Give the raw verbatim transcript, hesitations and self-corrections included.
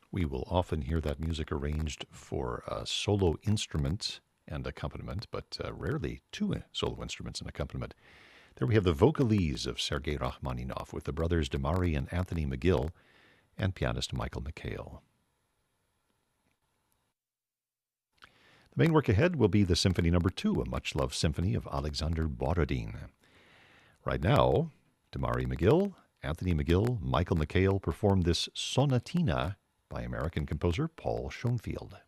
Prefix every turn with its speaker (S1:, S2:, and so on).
S1: We will often hear that music arranged for uh, solo instruments and accompaniment, but uh, rarely two solo instruments and accompaniment. There we have the Vocalese of Sergei Rachmaninoff with the brothers Damari and Anthony McGill and pianist Michael McHale. The main work ahead will be the Symphony Number Two, a much-loved symphony of Alexander Borodin. Right now, Damari McGill, Anthony McGill, Michael McHale perform this sonatina by American composer Paul Schoenfield.